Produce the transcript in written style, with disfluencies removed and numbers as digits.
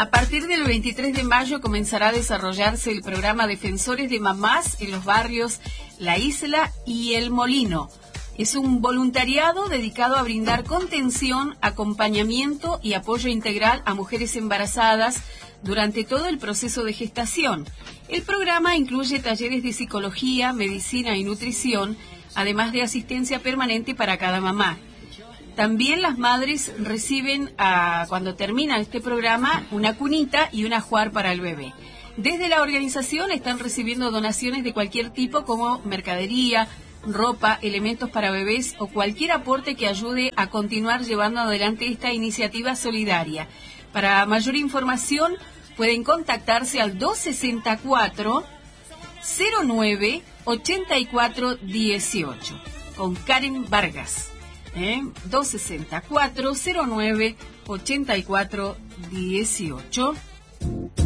A partir del 23 de mayo comenzará a desarrollarse el programa Defensores de Mamás en los barrios La Isla y El Molino. Es un voluntariado dedicado a brindar contención, acompañamiento y apoyo integral a mujeres embarazadas durante todo el proceso de gestación. El programa incluye talleres de psicología, medicina y nutrición, además de asistencia permanente para cada mamá. También las madres reciben, cuando termina este programa, una cunita y un ajuar para el bebé. Desde la organización están recibiendo donaciones de cualquier tipo como mercadería, ropa, elementos para bebés o cualquier aporte que ayude a continuar llevando adelante esta iniciativa solidaria. Para mayor información pueden contactarse al 264 09 84 18 con Karen Vargas. 264 09 84 18.